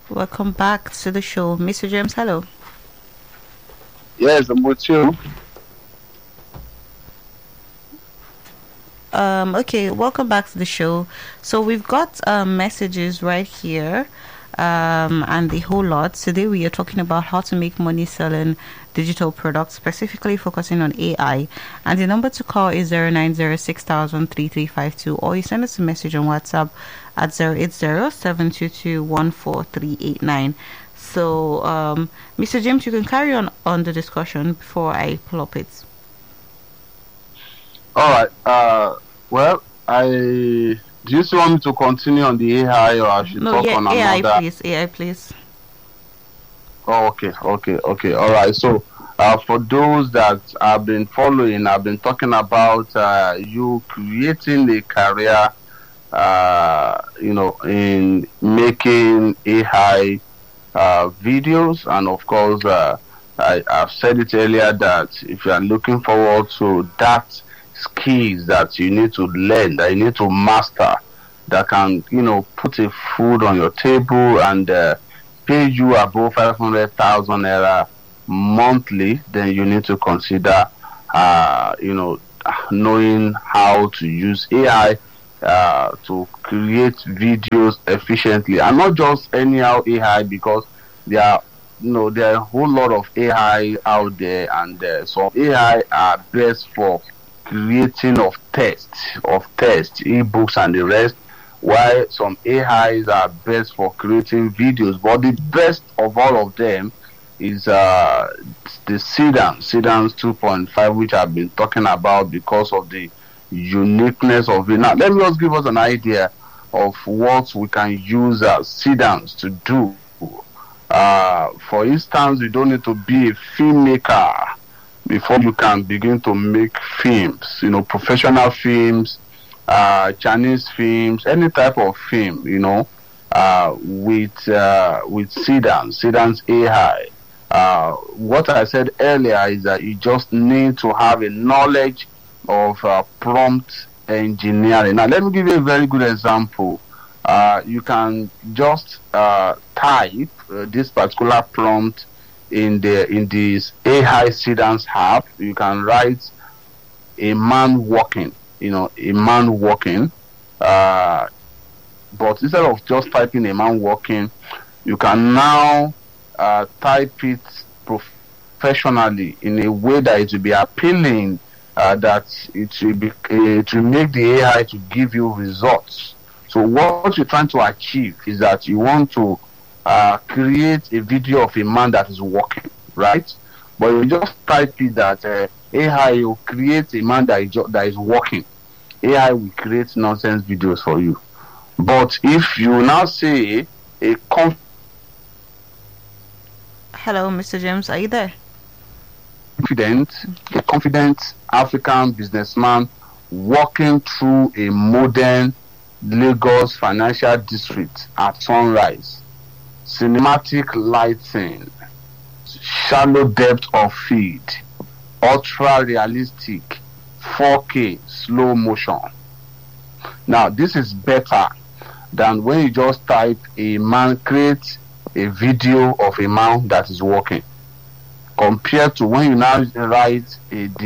Welcome back to the show. Mr. James, hello. Yes, I'm with you. Okay, welcome back to the show. So we've got messages right here, and the whole lot. Today we are talking about how to make money selling digital products, specifically focusing on AI. And the number to call is 09060003352, or you send us a message on WhatsApp at 08072214389. So, Mr. James, you can carry on the discussion before I pull up it. All right. Well, do you still want me to continue on the AI, or I should No, talk yeah, on AI, another? please. AI, please. Oh, okay. All right. So, for those that have been following, I've been talking about you creating a career, in making AI videos, and of course, I've said it earlier that if you are looking forward to that skills that you need to learn, that you need to master, that can, put a food on your table and pay you above 500,000 naira monthly, then you need to consider, knowing how to use AI to create videos efficiently, and not just anyhow AI, because there are there are a whole lot of AI out there, and some AI are best for creating of text, ebooks, and the rest. While some AIs are best for creating videos, but the best of all of them is the Sedans 2.5, which I've been talking about because of the uniqueness of it. Now, let me just give us an idea of what we can use Sedans to do. For instance, you don't need to be a filmmaker before you can begin to make films, professional films, Chinese films, any type of film, with Sedans AI. What I said earlier is that you just need to have a knowledge of prompt engineering. Now, let me give you a very good example. You can just type this particular prompt in this AI Sedans app. You can write a man walking, a man walking. But instead of just typing a man walking, you can now type it professionally in a way that it will be appealing, that it will make the AI to give you results. So what you're trying to achieve is that you want to create a video of a man that is walking, right? But you just type it that AI will create a man that is walking. AI will create nonsense videos for you. But if you now say a Hello, Mr. James, are you there? a confident African businessman walking through a modern Lagos financial district at sunrise, cinematic lighting, shallow depth of field, ultra realistic 4K slow motion. Now, this is better than when you just type a man, create a video of a man that is walking, compared to when you now write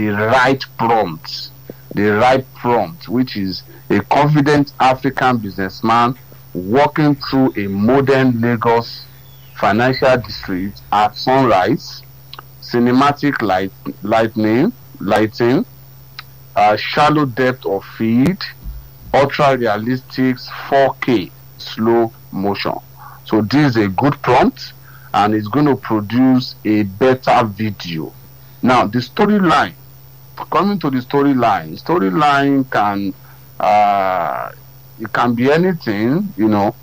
the right prompt, which is a confident African businessman walking through a modern Lagos financial district at sunrise, cinematic lighting, shallow depth of field, ultra realistic 4K slow motion. So this is a good prompt, and it's going to produce a better video. Now, the storyline. Coming to the storyline can it can be anything,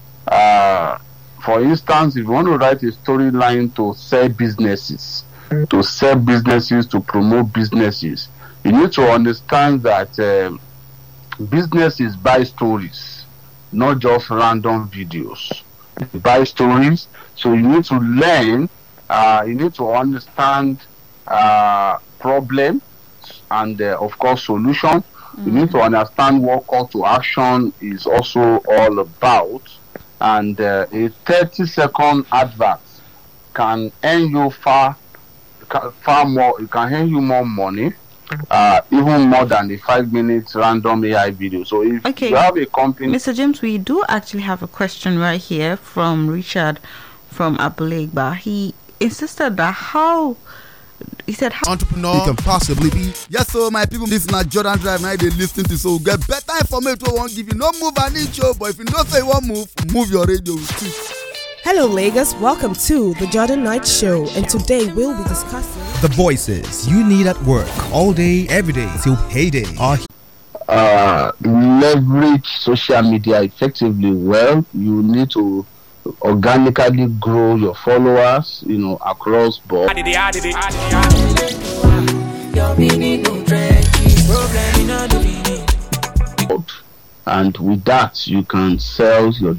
for instance, if you want to write a storyline to sell businesses, to promote businesses, you need to understand that businesses buy stories, not just random videos. They buy stories, so you need to learn, you need to understand problem, and of course solution. You need to understand what call to action is also all about. and a 30-second advert can earn you far more. It can earn you more money, even more than the 5-minute random AI video. So if you have a company, Mr. James, we do actually have a question right here from Richard from Abulegba. He insisted that he said how entrepreneur you can possibly be. Yes, so my people, this is not Jordan Drive. Now they listen to, so get better information. We won't give you no move an inch, but if you don't say one move your radio. Hello, Lagos. Welcome to the Jordan Knight Show, and today we'll be discussing the voices you need at work all day, every day till payday. Leverage social media effectively. Well, you need to organically grow your followers, across board. And with that, you can sell your